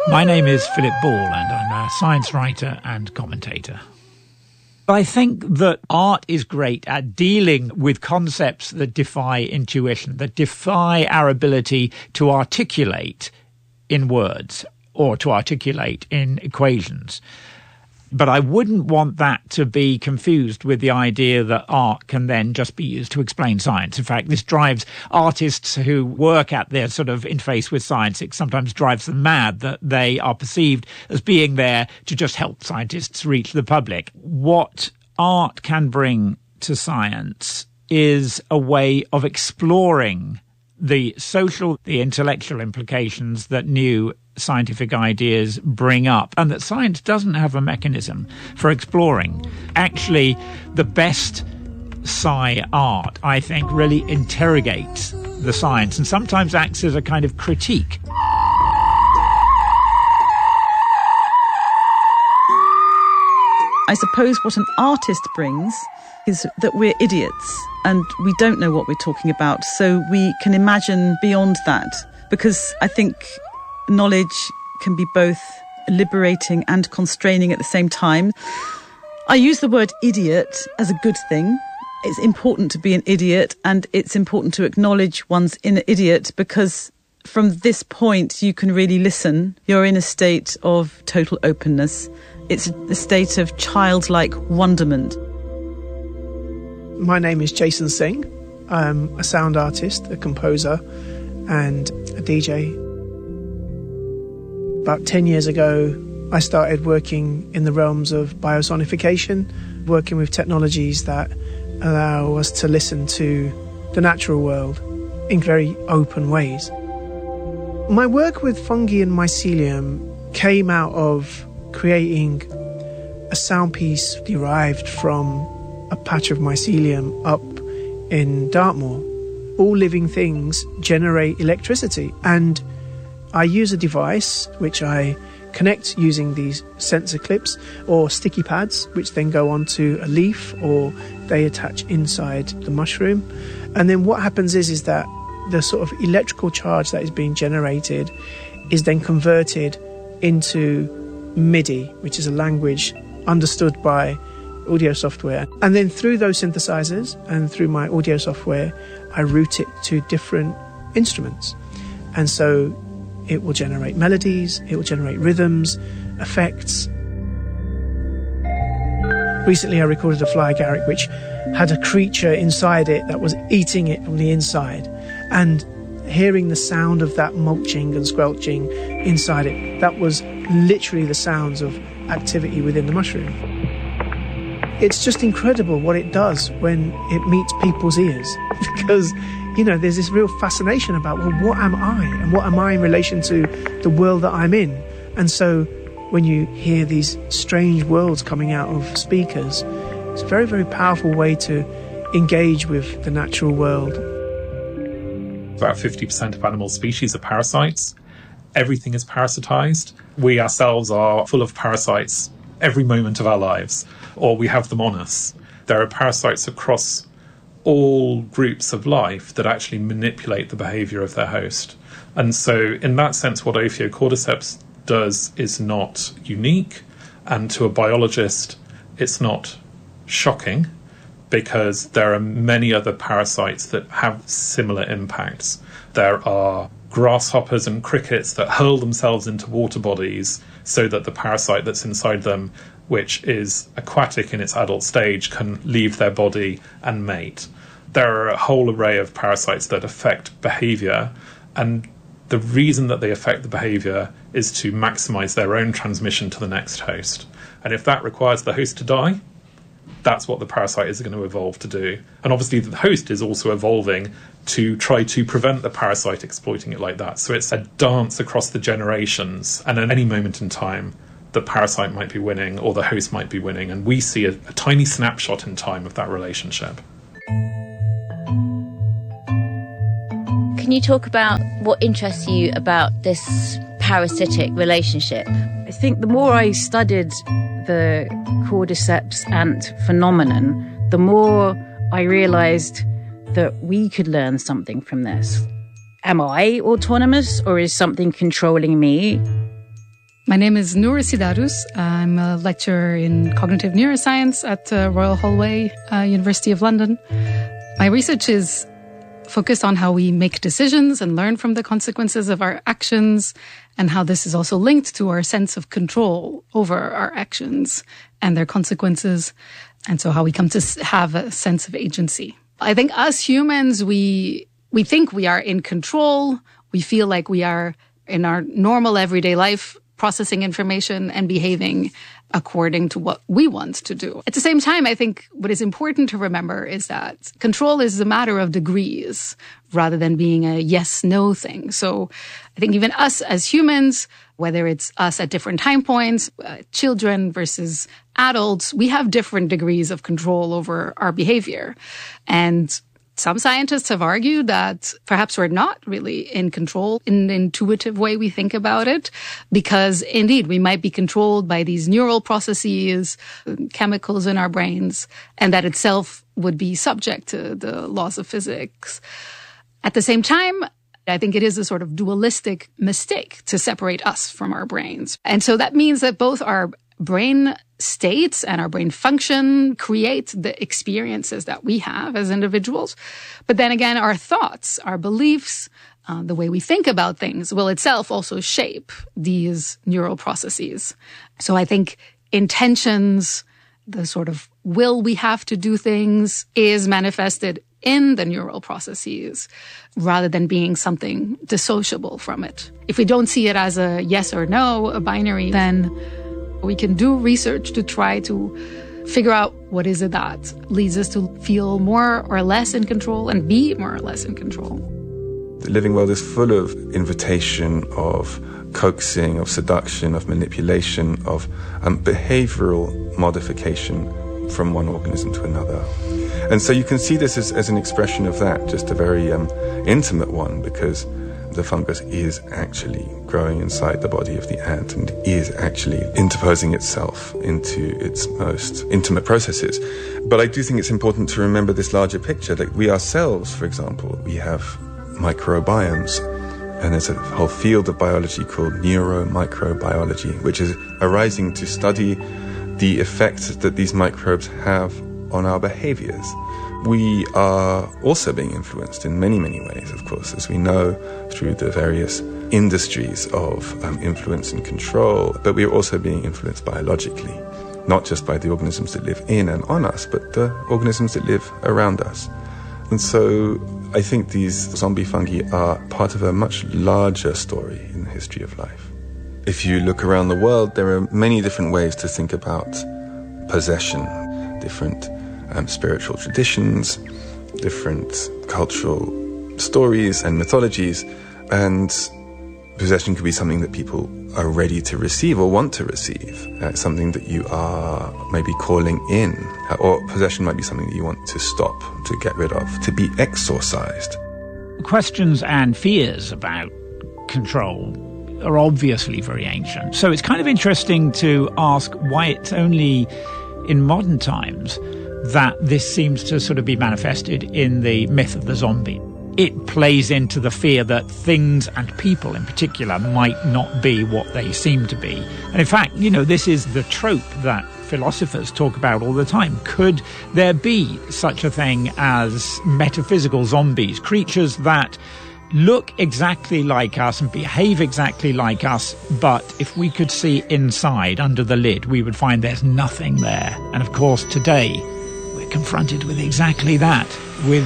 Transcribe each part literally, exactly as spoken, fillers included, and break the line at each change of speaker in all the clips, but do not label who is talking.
My name is Philip Ball, and I'm a science writer and commentator. I think that art is great at dealing with concepts that defy intuition, that defy our ability to articulate in words or to articulate in equations. But I wouldn't want that to be confused with the idea that art can then just be used to explain science. In fact, this drives artists who work at their sort of interface with science. It sometimes drives them mad that they are perceived as being there to just help scientists reach the public. What art can bring to science is a way of exploring the social, the intellectual implications that new scientific ideas bring up, and that science doesn't have a mechanism for exploring. Actually, the best sci art, I think, really interrogates the science and sometimes acts as a kind of critique.
I suppose what an artist brings is that we're idiots and we don't know what we're talking about, so we can imagine beyond that, because I think knowledge can be both liberating and constraining at the same time. I use the word idiot as a good thing. It's important to be an idiot, and it's important to acknowledge one's inner idiot, because from this point you can really listen. You're in a state of total openness. It's a state of childlike wonderment.
My name is Jason Singh. I'm a sound artist, a composer, and a D J. About ten years ago, I started working in the realms of biosonification, working with technologies that allow us to listen to the natural world in very open ways. My work with fungi and mycelium came out of creating a sound piece derived from a patch of mycelium up in Dartmoor. All living things generate electricity, and I use a device which I connect using these sensor clips or sticky pads, which then go onto a leaf or they attach inside the mushroom. And then what happens is, is that the sort of electrical charge that is being generated is then converted into MIDI, which is a language understood by audio software. And then through those synthesizers and through my audio software, I route it to different instruments. And so it will generate melodies, it will generate rhythms, effects. Recently I recorded a fly agaric which had a creature inside it that was eating it from the inside. And hearing the sound of that mulching and squelching inside it, that was literally the sounds of activity within the mushroom. It's just incredible what it does when it meets people's ears, because, you know, there's this real fascination about, well, what am I? And what am I in relation to the world that I'm in? And so when you hear these strange worlds coming out of speakers, it's a very, very powerful way to engage with the natural world.
About fifty percent of animal species are parasites. Everything is parasitized. We ourselves are full of parasites every moment of our lives, or we have them on us. There are parasites across all groups of life that actually manipulate the behavior of their host. And so in that sense, what Ophiocordyceps does is not unique, and to a biologist, it's not shocking, because there are many other parasites that have similar impacts. There are grasshoppers and crickets that hurl themselves into water bodies so that the parasite that's inside them, which is aquatic in its adult stage, can leave their body and mate. There are a whole array of parasites that affect behavior, and the reason that they affect the behavior is to maximize their own transmission to the next host. And if that requires the host to die, that's what the parasite is going to evolve to do. And obviously the host is also evolving to try to prevent the parasite exploiting it like that. So it's a dance across the generations, and at any moment in time, the parasite might be winning or the host might be winning, and we see a, a tiny snapshot in time of that relationship.
Can you talk about what interests you about this parasitic relationship?
I think the more I studied the cordyceps ant phenomenon, the more I realised that we could learn something from this. Am I autonomous, or is something controlling me?
My name is Noor Sidarus. I'm a lecturer in cognitive neuroscience at uh, Royal Holloway, uh, University of London. My research is focused on how we make decisions and learn from the consequences of our actions, and how this is also linked to our sense of control over our actions and their consequences, and so how we come to have a sense of agency. I think us humans, we we think we are in control. We feel like we are in our normal everyday life processing information and behaving according to what we want to do. At the same time, I think what is important to remember is that control is a matter of degrees rather than being a yes-no thing. So I think even us as humans, whether it's us at different time points, uh, children versus adults, we have different degrees of control over our behavior. And some scientists have argued that perhaps we're not really in control in the intuitive way we think about it, because indeed we might be controlled by these neural processes, chemicals in our brains, and that itself would be subject to the laws of physics. At the same time, I think it is a sort of dualistic mistake to separate us from our brains. And so that means that both our brain states and our brain function create the experiences that we have as individuals. But then again, our thoughts, our beliefs, uh, the way we think about things will itself also shape these neural processes. So I think intentions, the sort of will we have to do things is manifested in the neural processes rather than being something dissociable from it. If we don't see it as a yes or no, a binary, then we can do research to try to figure out what is it that leads us to feel more or less in control and be more or less in control.
The living world is full of invitation, of coaxing, of seduction, of manipulation, of um, behavioral modification from one organism to another. And so you can see this as, as an expression of that, just a very um, intimate one, because the fungus is actually growing inside the body of the ant and is actually interposing itself into its most intimate processes. But I do think it's important to remember this larger picture, that we ourselves, for example, we have microbiomes, and there's a whole field of biology called neuromicrobiology, which is arising to study the effects that these microbes have on our behaviors. We are also being influenced in many, many ways, of course, as we know, through the various industries of um, influence and control, but we are also being influenced biologically, not just by the organisms that live in and on us, but the organisms that live around us. And so I think these zombie fungi are part of a much larger story in the history of life. If you look around the world, there are many different ways to think about possession, different Um, spiritual traditions, different cultural stories and mythologies, and possession could be something that people are ready to receive or want to receive, uh, something that you are maybe calling in, uh, or possession might be something that you want to stop, to get rid of, to be exorcised.
Questions and fears about control are obviously very ancient. So it's kind of interesting to ask why it's only in modern times that this seems to sort of be manifested in the myth of the zombie. It plays into the fear that things and people in particular might not be what they seem to be. And in fact, you know, this is the trope that philosophers talk about all the time. Could there be such a thing as metaphysical zombies, creatures that look exactly like us and behave exactly like us, but if we could see inside, under the lid, we would find there's nothing there. And of course, today, confronted with exactly that, with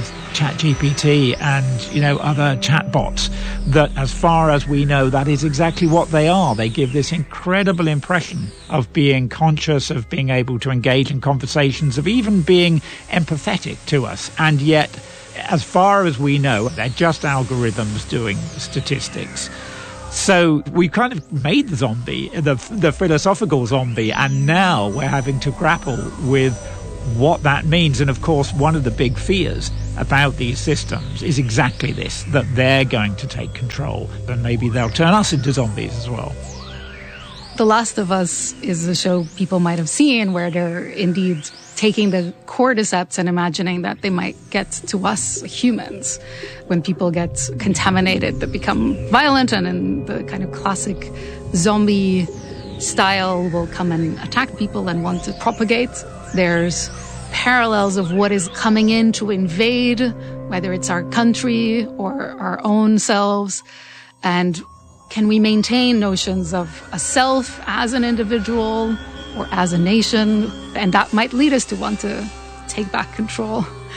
ChatGPT and, you know, other chatbots, that as far as we know, that is exactly what they are. They give this incredible impression of being conscious, of being able to engage in conversations, of even being empathetic to us. And yet, as far as we know, they're just algorithms doing statistics. So we kind of made the zombie, the, the philosophical zombie, and now we're having to grapple with what that means. And of course, one of the big fears about these systems is exactly this, that they're going to take control, and maybe they'll turn us into zombies as well.
The Last of Us is a show people might have seen where they're indeed taking the cordyceps and imagining that they might get to us humans. When people get contaminated, they become violent, and in the kind of classic zombie style will come and attack people and want to propagate. There's parallels of what is coming in to invade, whether it's our country or our own selves. And can we maintain notions of a self as an individual or as a nation? And that might lead us to want to take back control.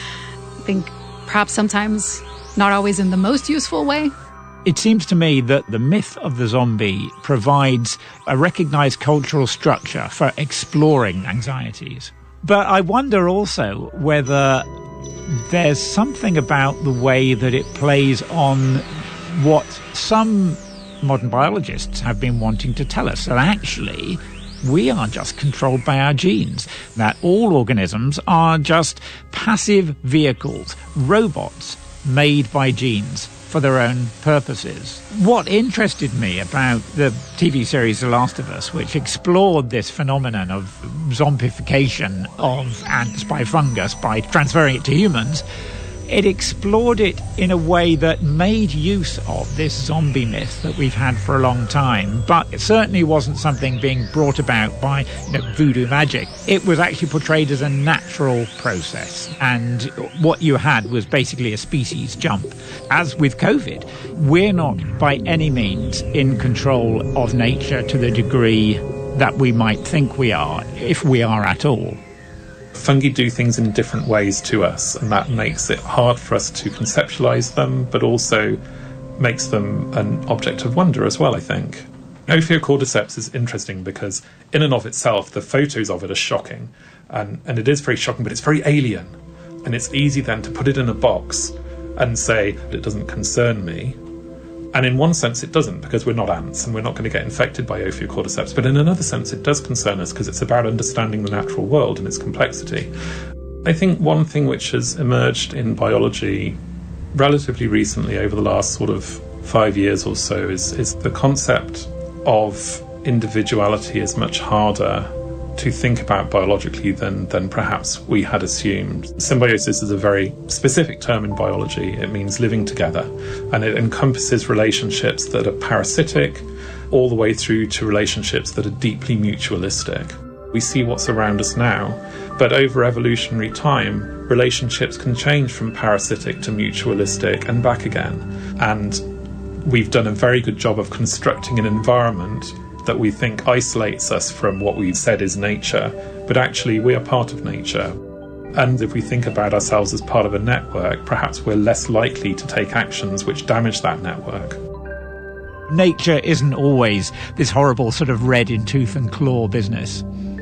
I think perhaps sometimes not always in the most useful way.
It seems to me that the myth of the zombie provides a recognized cultural structure for exploring anxieties. But I wonder also whether there's something about the way that it plays on what some modern biologists have been wanting to tell us, that actually we are just controlled by our genes, that all organisms are just passive vehicles, robots made by genes for their own purposes. What interested me about the T V series The Last of Us, which explored this phenomenon of zombification of ants by fungus by transferring it to humans, it explored it in a way that made use of this zombie myth that we've had for a long time, but it certainly wasn't something being brought about by, you know, voodoo magic. It was actually portrayed as a natural process, and what you had was basically a species jump. As with COVID, we're not by any means in control of nature to the degree that we might think we are, if we are at all.
Fungi do things in different ways to us, and that makes it hard for us to conceptualize them, but also makes them an object of wonder as well, I think. Ophiocordyceps is interesting because in and of itself, the photos of it are shocking, and, and it is very shocking, but it's very alien. And it's easy then to put it in a box and say, it doesn't concern me. And in one sense it doesn't, because we're not ants and we're not going to get infected by Ophiocordyceps. But in another sense it does concern us, because it's about understanding the natural world and its complexity. I think one thing which has emerged in biology relatively recently, over the last sort of five years or so, is, is the concept of individuality is much harder to think about biologically than, than perhaps we had assumed. Symbiosis is a very specific term in biology. It means living together, and it encompasses relationships that are parasitic all the way through to relationships that are deeply mutualistic. We see what's around us now, but over evolutionary time, relationships can change from parasitic to mutualistic and back again. And we've done a very good job of constructing an environment that we think isolates us from what we've said is nature, but actually we are part of nature. And if we think about ourselves as part of a network, perhaps we're less likely to take actions which damage that network.
Nature isn't always this horrible sort of red in tooth and claw business.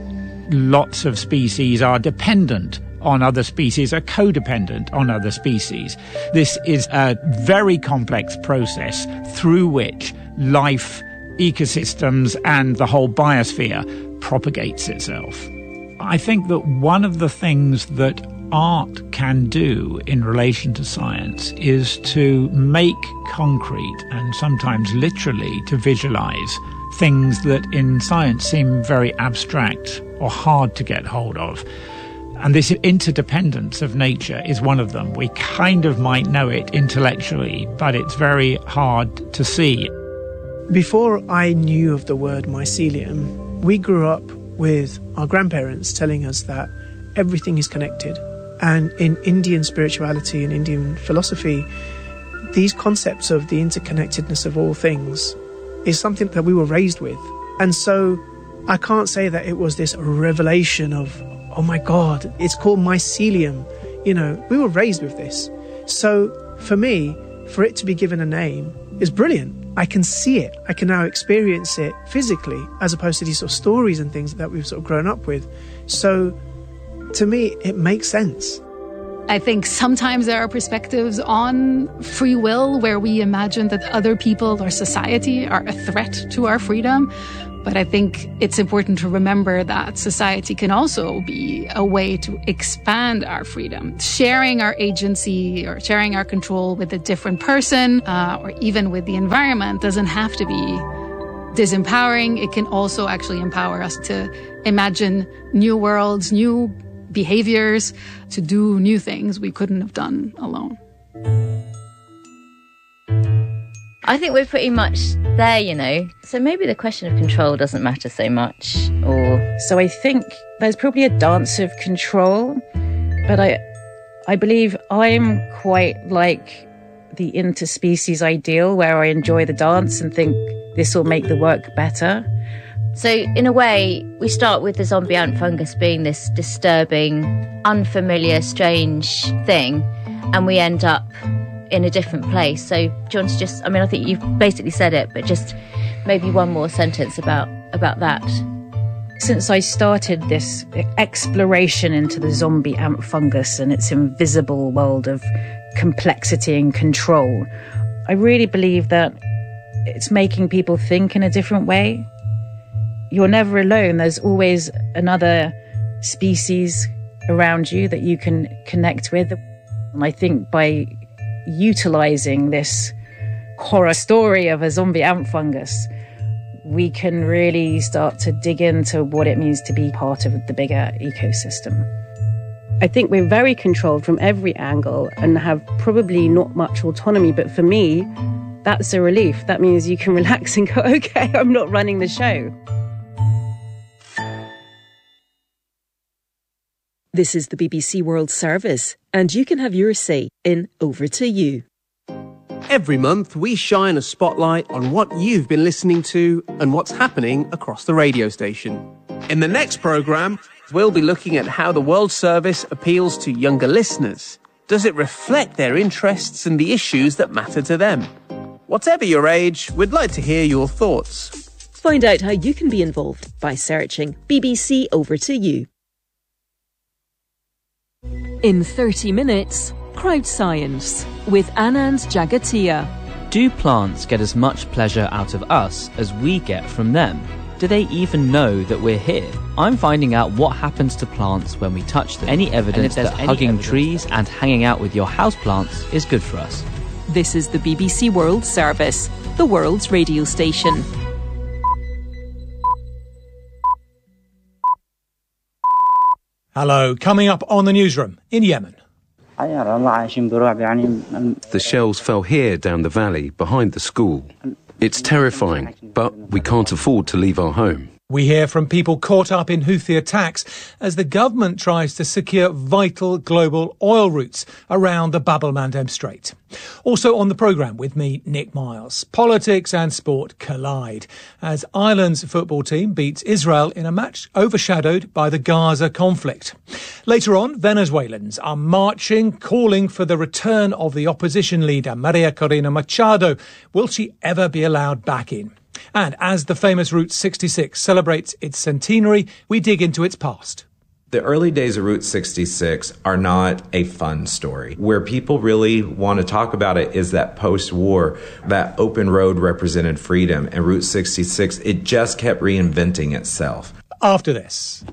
Lots of species are dependent on other species, are codependent on other species. This is a very complex process through which life, ecosystems and the whole biosphere propagates itself. I think that one of the things that art can do in relation to science is to make concrete, and sometimes literally to visualize, things that in science seem very abstract or hard to get hold of. And this interdependence of nature is one of them. We kind of might know it intellectually, but it's very hard to see.
Before I knew of the word mycelium, we grew up with our grandparents telling us that everything is connected. And in Indian spirituality and Indian philosophy, these concepts of the interconnectedness of all things is something that we were raised with. And so I can't say that it was this revelation of, oh my God, it's called mycelium. You know, we were raised with this. So for me, for it to be given a name is brilliant. I can see it. I can now experience it physically, as opposed to these sort of stories and things that we've sort of grown up with. So to me, it makes sense.
I think sometimes there are perspectives on free will where we imagine that other people or society are a threat to our freedom. But I think it's important to remember that society can also be a way to expand our freedom. Sharing our agency or sharing our control with a different person uh, or even with the environment doesn't have to be disempowering, it can also actually empower us to imagine new worlds, new behaviors, to do new things we couldn't have done alone.
I think we're pretty much there, you know. So maybe the question of control doesn't matter so much, or...
So I think there's probably a dance of control, but I, I believe I'm quite like the interspecies ideal, where I enjoy the dance and think this will make the work better.
So in a way, we start with the zombie ant fungus being this disturbing, unfamiliar, strange thing, and we end up in a different place. So do you want to just, I mean, I think you've basically said it, but just maybe one more sentence about, about that.
Since I started this exploration into the zombie ant fungus and its invisible world of complexity and control, I really believe that it's making people think in a different way. You're never alone. There's always another species around you that you can connect with. And I think by utilising this horror story of a zombie ant fungus, we can really start to dig into what it means to be part of the bigger ecosystem.
I think we're very controlled from every angle and have probably not much autonomy. But for me, that's a relief. That means you can relax and go, okay, I'm not running the show.
This is the B B C World Service, and you can have your say in Over to You.
Every month, we shine a spotlight on what you've been listening to and what's happening across the radio station. In the next programme, we'll be looking at how the World Service appeals to younger listeners. Does it reflect their interests and the issues that matter to them? Whatever your age, we'd like to hear your thoughts.
Find out how you can be involved by searching B B C Over to You. In thirty minutes, Crowd Science with Anand Jagatia.
Do plants get as much pleasure out of us as we get from them? Do they even know that we're here? I'm finding out what happens to plants when we touch them. Any evidence that any hugging evidence trees and hanging out with your houseplants is good for us.
This is the B B C World Service, the world's radio station.
Hello, coming up on the newsroom in Yemen.
The shells fell here down the valley behind the school. It's terrifying, but we can't afford to leave our home.
We hear from people caught up in Houthi attacks as the government tries to secure vital global oil routes around the Bab el-Mandeb Strait. Also on the programme with me, Nick Miles. Politics and sport collide as Ireland's football team beats Israel in a match overshadowed by the Gaza conflict. Later on, Venezuelans are marching, calling for the return of the opposition leader, Maria Corina Machado. Will she ever be allowed back in? And as the famous Route sixty-six celebrates its centenary, we dig into its past.
The early days of Route sixty-six are not a fun story. Where people really want to talk about it is that post-war, that open road represented freedom, and Route sixty-six, it just kept reinventing itself.
After this.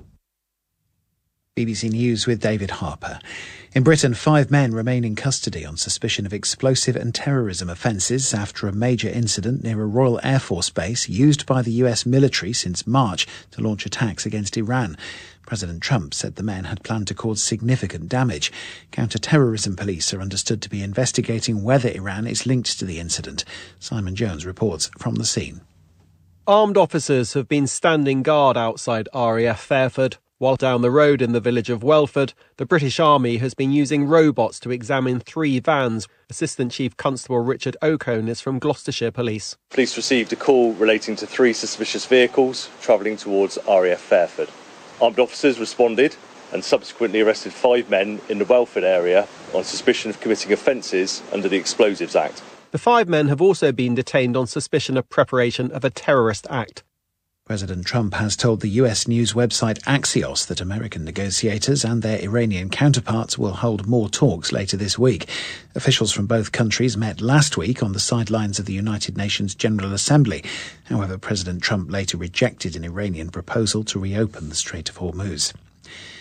B B C News with David Harper. In Britain, five men remain in custody on suspicion of explosive and terrorism offences after a major incident near a Royal Air Force base used by the U S military since March to launch attacks against Iran. President Trump said the men had planned to cause significant damage. Counter-terrorism police are understood to be investigating whether Iran is linked to the incident. Simon Jones reports from the scene.
Armed officers have been standing guard outside R A F Fairford, while down the road in the village of Welford, the British Army has been using robots to examine three vans. Assistant Chief Constable Richard Ocone is from Gloucestershire Police.
Police received a call relating to three suspicious vehicles travelling towards R A F Fairford. Armed officers responded and subsequently arrested five men in the Welford area on suspicion of committing offences under the Explosives Act.
The five men have also been detained on suspicion of preparation of a terrorist act.
President Trump has told the U S news website Axios that American negotiators and their Iranian counterparts will hold more talks later this week. Officials from both countries met last week on the sidelines of the United Nations General Assembly. However, President Trump later rejected an Iranian proposal to reopen the Strait of Hormuz.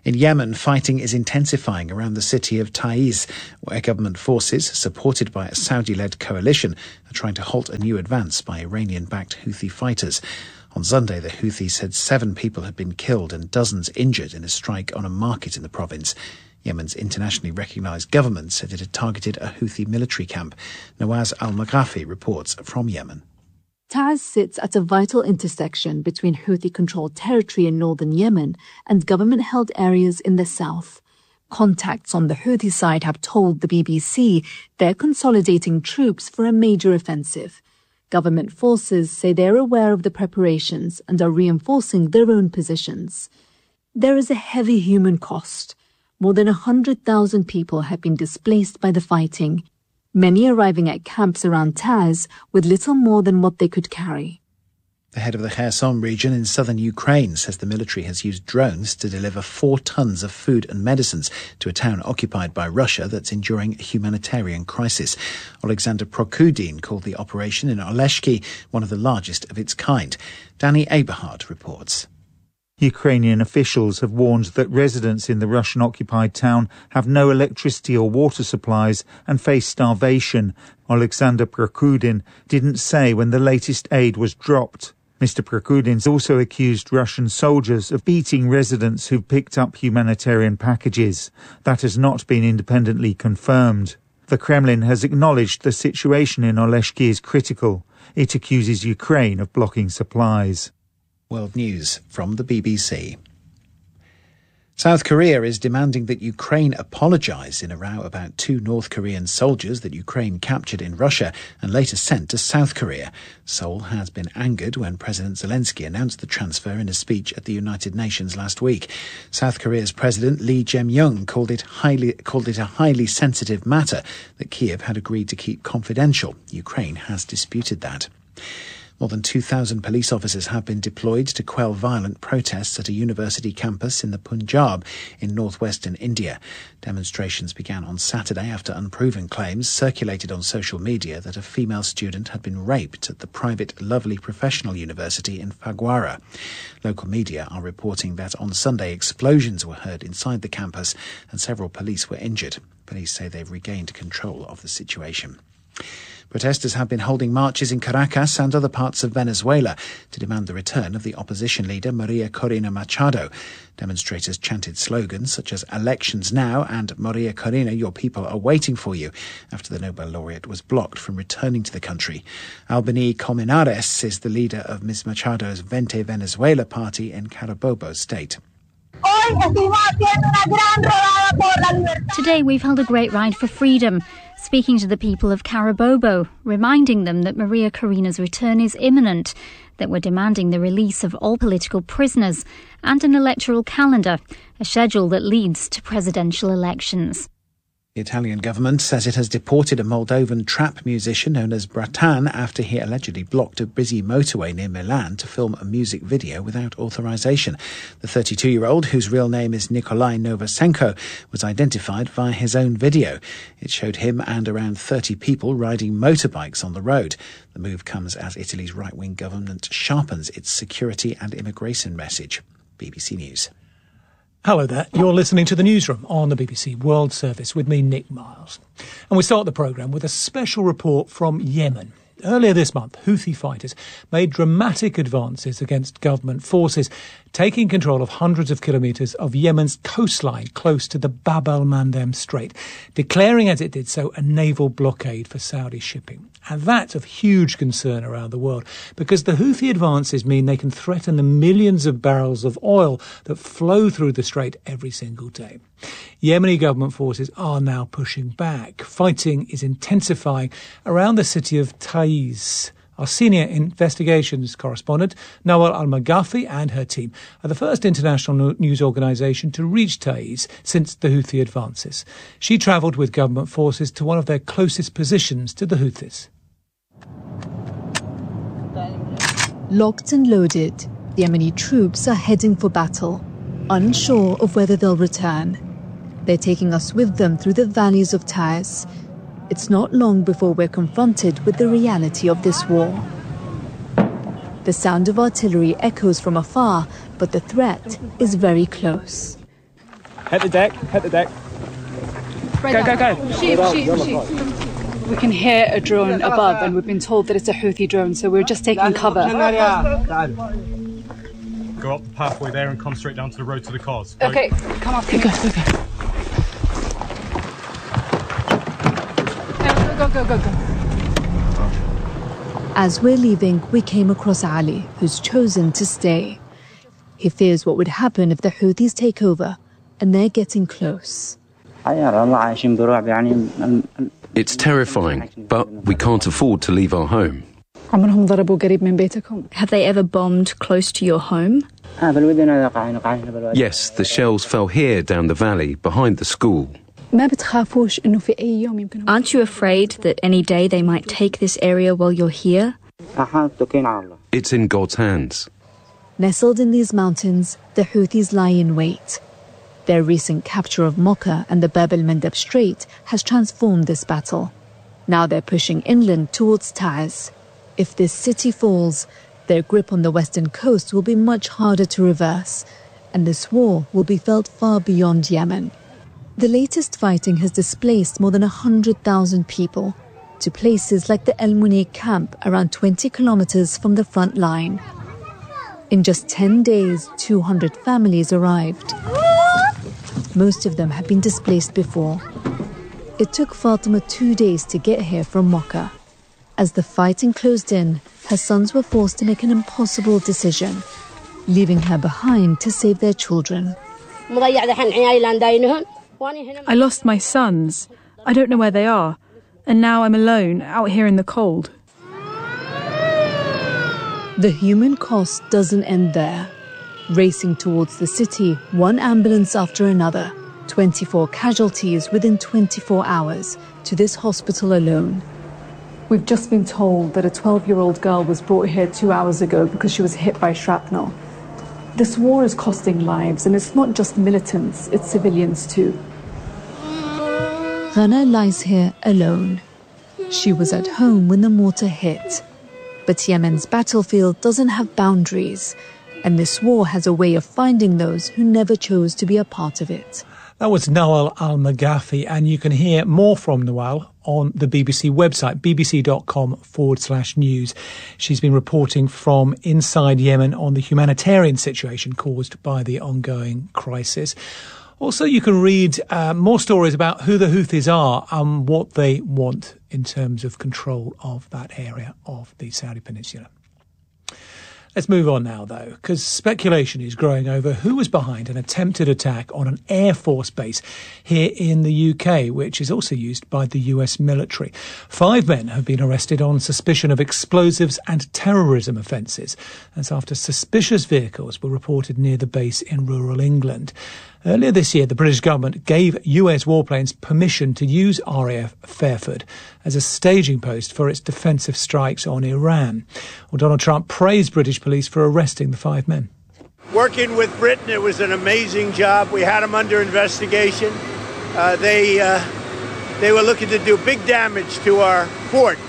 In Yemen, fighting is intensifying around the city of Taiz, where government forces, supported by a Saudi-led coalition, are trying to halt a new advance by Iranian-backed Houthi fighters. On Sunday, the Houthis said seven people had been killed and dozens injured in a strike on a market in the province. Yemen's internationally recognised government said it had targeted a Houthi military camp. Nawaz al-Maghafi reports from Yemen.
Taiz sits at a vital intersection between Houthi-controlled territory in northern Yemen and government-held areas in the south. Contacts on the Houthi side have told the B B C they're consolidating troops for a major offensive. Government forces say they're aware of the preparations and are reinforcing their own positions. There is a heavy human cost. More than one hundred thousand people have been displaced by the fighting, many arriving at camps around Taiz with little more than what they could carry.
The head of the Kherson region in southern Ukraine says the military has used drones to deliver four tons of food and medicines to a town occupied by Russia that's enduring a humanitarian crisis. Alexander Prokudin called the operation in Oleshki one of the largest of its kind. Danny Aberhard reports.
Ukrainian officials have warned that residents in the Russian-occupied town have no electricity or water supplies and face starvation. Alexander Prokudin didn't say when the latest aid was dropped. Mister Prokudin also accused Russian soldiers of beating residents who picked up humanitarian packages. That has not been independently confirmed. The Kremlin has acknowledged the situation in Oleshki is critical. It accuses Ukraine of blocking supplies.
World News from the B B C. South Korea is demanding that Ukraine apologise in a row about two North Korean soldiers that Ukraine captured in Russia and later sent to South Korea. Seoul has been angered when President Zelensky announced the transfer in a speech at the United Nations last week. South Korea's President Lee Jae-myung called it highly called it a highly sensitive matter that Kiev had agreed to keep confidential. Ukraine has disputed that. More than two thousand police officers have been deployed to quell violent protests at a university campus in the Punjab in northwestern India. Demonstrations began on Saturday after unproven claims circulated on social media that a female student had been raped at the private Lovely Professional University in Phagwara. Local media are reporting that on Sunday explosions were heard inside the campus and several police were injured. Police say they've regained control of the situation. Protesters have been holding marches in Caracas and other parts of Venezuela to demand the return of the opposition leader Maria Corina Machado. Demonstrators chanted slogans such as "Elections now" and "Maria Corina, your people are waiting for you," after the Nobel laureate was blocked from returning to the country. Albany Colmenares is the leader of Miz Machado's Vente Venezuela party in Carabobo state.
Today we've held a great ride for freedom, speaking to the people of Carabobo, reminding them that Maria Corina's return is imminent, that we're demanding the release of all political prisoners and an electoral calendar, a schedule that leads to presidential elections.
The Italian government says it has deported a Moldovan trap musician known as Bratan after he allegedly blocked a busy motorway near Milan to film a music video without authorization. The thirty-two-year-old, whose real name is Nikolai Novosenko, was identified via his own video. It showed him and around thirty people riding motorbikes on the road. The move comes as Italy's right-wing government sharpens its security and immigration message. B B C News.
Hello there, you're listening to the Newsroom on the B B C World Service with me, Nick Miles. And we start the programme with a special report from Yemen. Earlier this month, Houthi fighters made dramatic advances against government forces, taking control of hundreds of kilometres of Yemen's coastline close to the Bab el-Mandeb Strait, declaring as it did so a naval blockade for Saudi shipping. And that's of huge concern around the world because the Houthi advances mean they can threaten the millions of barrels of oil that flow through the strait every single day. Yemeni government forces are now pushing back. Fighting is intensifying around the city of Taiz. Our senior investigations correspondent, Nawal al-Maghafi, and her team are the first international news organisation to reach Taiz since the Houthi advances. She travelled with government forces to one of their closest positions to the Houthis.
Locked and loaded, the Yemeni troops are heading for battle, unsure of whether they'll return. They're taking us with them through the valleys of Taiz. It's not long before we're confronted with the reality of this war. The sound of artillery echoes from afar, but the threat is very close.
Hit the deck, hit the deck.
Go, go, go. Shoot, shoot, shoot. We can hear a drone above, and we've been told that it's a Houthi drone, so we're just taking cover.
Go up the pathway there and come straight down to the road to the cars. Go.
Okay, come on. Okay, go, go, go. Go, go, go, go.
As we're leaving, we came across Ali, who's chosen to stay. He fears what would happen if the Houthis take over, and they're getting close.
It's terrifying, but we can't afford to leave our home.
Have they ever bombed close to your home?
Yes, the shells fell here down the valley behind the school.
Aren't you afraid that any day they might take this area while you're here?
It's in God's hands.
Nestled in these mountains, the Houthis lie in wait. Their recent capture of Mocha and the Bab el-Mandeb Strait has transformed this battle. Now they're pushing inland towards Taiz. If this city falls, their grip on the western coast will be much harder to reverse, and this war will be felt far beyond Yemen. The latest fighting has displaced more than one hundred thousand people to places like the El Munich camp around twenty kilometers from the front line. In just ten days, two hundred families arrived. Most of them had been displaced before. It took Fatima two days to get here from Mocha. As the fighting closed in, her sons were forced to make an impossible decision, leaving her behind to save their children.
I lost my sons. I don't know where they are. And now I'm alone, out here in the cold.
The human cost doesn't end there. Racing towards the city, one ambulance after another, twenty-four casualties within twenty-four hours, to this hospital alone.
We've just been told that a twelve-year-old girl was brought here two hours ago because she was hit by shrapnel. This war is costing lives, and it's not just militants, it's civilians too.
Rana lies here alone. She was at home when the mortar hit. But Yemen's battlefield doesn't have boundaries, and this war has a way of finding those who never chose to be a part of it.
That was Nawal Al-Maghafi, and you can hear more from Nawal on the B B C website, bbc.com forward slash news. She's been reporting from inside Yemen on the humanitarian situation caused by the ongoing crisis. Also, you can read uh, more stories about who the Houthis are and what they want in terms of control of that area of the Saudi Peninsula. Let's move on now, though, because speculation is growing over who was behind an attempted attack on an Air Force base here in the U K, which is also used by the U S military. Five men have been arrested on suspicion of explosives and terrorism offences. That's after suspicious vehicles were reported near the base in rural England. Earlier this year, the British government gave U S warplanes permission to use R A F Fairford as a staging post for its defensive strikes on Iran. Well, Donald Trump praised British police for arresting the five men.
Working with Britain, it was an amazing job. We had them under investigation. Uh, they, uh, they were looking to do big damage to our fort.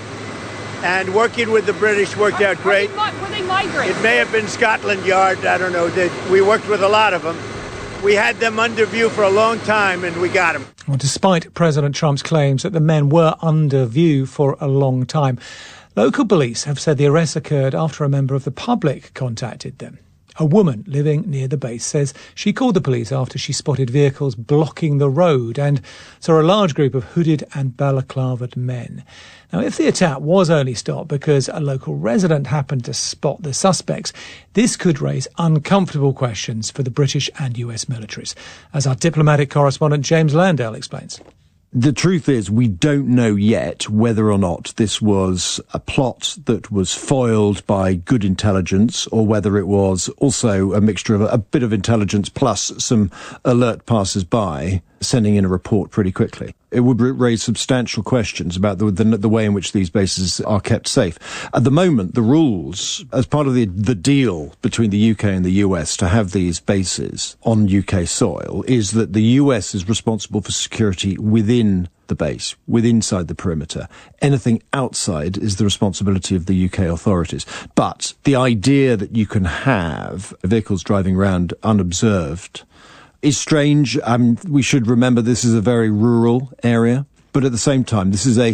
And working with the British worked out great.
Were they migrants?
It may have been Scotland Yard, I don't know. They, we worked with a lot of them. We had them under view for a long time, and we got them.
Well, despite President Trump's claims that the men were under view for a long time, local police have said the arrests occurred after a member of the public contacted them. A woman living near the base says she called the police after she spotted vehicles blocking the road and saw a large group of hooded and balaclavaed men. Now, if the attack was only stopped because a local resident happened to spot the suspects, this could raise uncomfortable questions for the British and U S militaries, as our diplomatic correspondent James Landale explains.
The truth is, we don't know yet whether or not this was a plot that was foiled by good intelligence or whether it was also a mixture of a, a bit of intelligence plus some alert passers-by sending in a report pretty quickly. It would raise substantial questions about the, the, the way in which these bases are kept safe. At the moment, the rules, as part of the, the deal between the U K and the U S to have these bases on U K soil, is that the U S is responsible for security within the base, within inside the perimeter. Anything outside is the responsibility of the U K authorities. But the idea that you can have vehicles driving around unobserved is strange. Um, we should remember this is a very rural area, but at the same time, this is a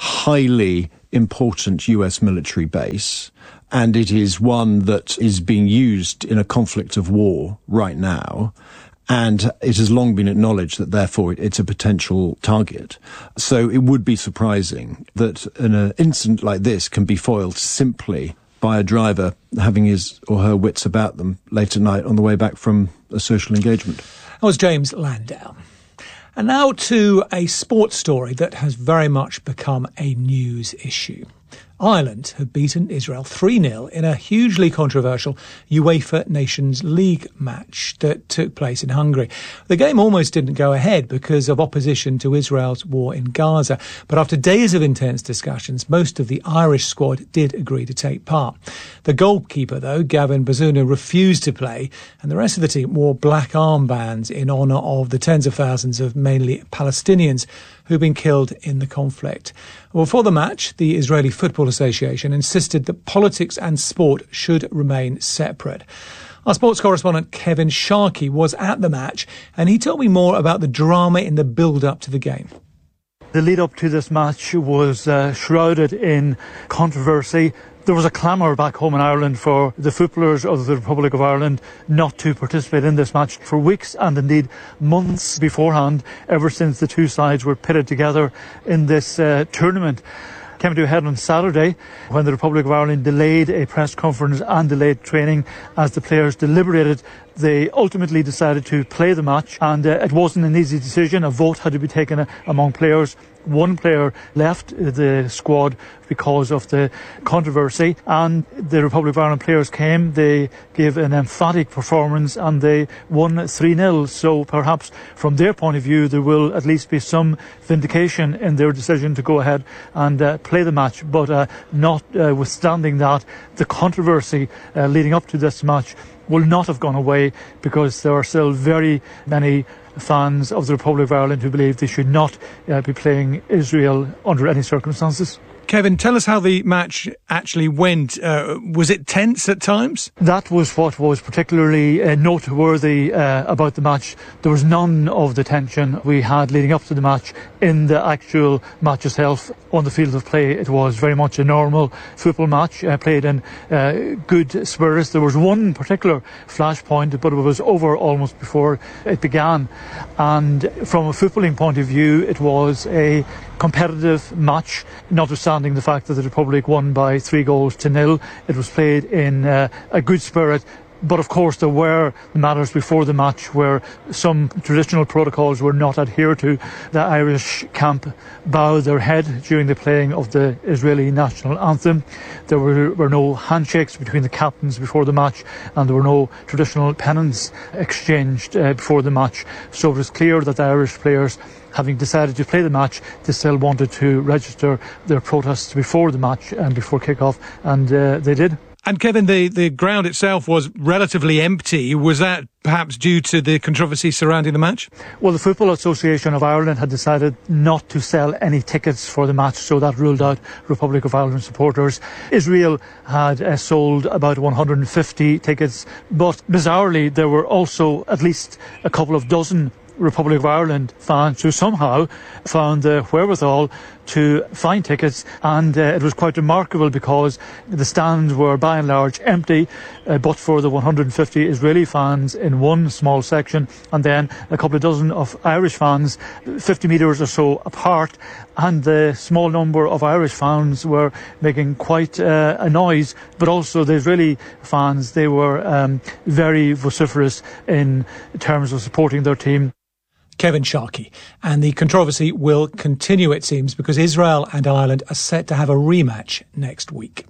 highly important U S military base, and it is one that is being used in a conflict of war right now. And it has long been acknowledged that, therefore, it's a potential target. So it would be surprising that an incident like this can be foiled simply by a driver having his or her wits about them late at night on the way back from a social engagement.
That was James Landau. And now to a sports story that has very much become a news issue. Ireland have beaten Israel three nil in a hugely controversial UEFA Nations League match that took place in Hungary. The game almost didn't go ahead because of opposition to Israel's war in Gaza, but after days of intense discussions, most of the Irish squad did agree to take part. The goalkeeper, though, Gavin Bazunu, refused to play, and the rest of the team wore black armbands in honour of the tens of thousands of mainly Palestinians who've been killed in the conflict. Well, before the match, the Israeli Football Association insisted that politics and sport should remain separate. Our sports correspondent Kevin Sharkey was at the match, and he told me more about the drama in the build-up to the game.
The lead-up to this match was uh, shrouded in controversy. There was a clamour back home in Ireland for the footballers of the Republic of Ireland not to participate in this match for weeks and indeed months beforehand, ever since the two sides were pitted together in this uh, tournament. Came to a head on Saturday when the Republic of Ireland delayed a press conference and delayed training as the players deliberated. They ultimately decided to play the match, and uh, it wasn't an easy decision. A vote had to be taken uh, among players. One player left the squad because of the controversy, and the Republic of Ireland players came. They gave an emphatic performance and they won three nil. So perhaps from their point of view there will at least be some vindication in their decision to go ahead and uh, play the match. But uh, notwithstanding that, the controversy uh, leading up to this match will not have gone away, because there are still very many fans of the Republic of Ireland who believe they should not uh, be playing Israel under any circumstances.
Kevin, tell us how the match actually went. Uh, was it tense at times?
That was what was particularly uh, noteworthy uh, about the match. There was none of the tension we had leading up to the match in the actual match itself. On the field of play, it was very much a normal football match, uh, played in uh, good spirits. There was one particular flashpoint, but it was over almost before it began. And from a footballing point of view, it was a competitive match, notwithstanding the fact that the Republic won by three goals to nil. It was played in uh, a good spirit. But of course there were matters before the match where some traditional protocols were not adhered to. The Irish camp bowed their head during the playing of the Israeli national anthem. There were, were no handshakes between the captains before the match, and there were no traditional pennants exchanged uh, before the match. So it was clear that the Irish players, having decided to play the match, they still wanted to register their protests before the match and before kick-off, and uh, they did.
And Kevin, the, the ground itself was relatively empty. Was that perhaps due to the controversy surrounding the match?
Well, the Football Association of Ireland had decided not to sell any tickets for the match, so that ruled out Republic of Ireland supporters. Israel had uh, sold about one hundred fifty tickets, but bizarrely there were also at least a couple of dozen Republic of Ireland fans who somehow found the wherewithal to find tickets, and uh, it was quite remarkable because the stands were by and large empty, uh, but for the one hundred fifty Israeli fans in one small section, and then a couple of dozen of Irish fans fifty metres or so apart, and the small number of Irish fans were making quite uh, a noise. But also the Israeli fans, they were um, very vociferous in terms of supporting their team.
Kevin Sharkey. And the controversy will continue, it seems, because Israel and Ireland are set to have a rematch next week.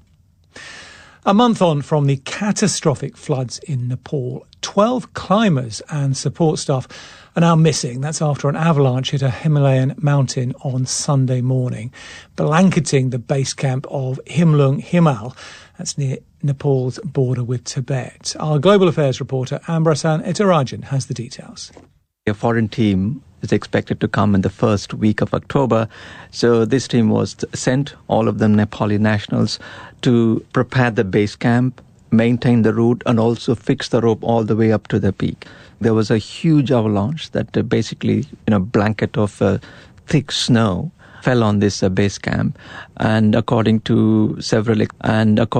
A month on from the catastrophic floods in Nepal, twelve climbers and support staff are now missing. That's after an avalanche hit a Himalayan mountain on Sunday morning, blanketing the base camp of Himlung Himal. That's near Nepal's border with Tibet. Our global affairs reporter Ambrasan Etarajan has the details.
A foreign team is expected to come in the first week of October. So this team was sent, all of them Nepali nationals, to prepare the base camp maintain the route and also fix the rope all the way up to the peak. There was a huge avalanche that uh, basically, you know, blanket of uh, thick snow fell on this uh, base camp, and according to several and according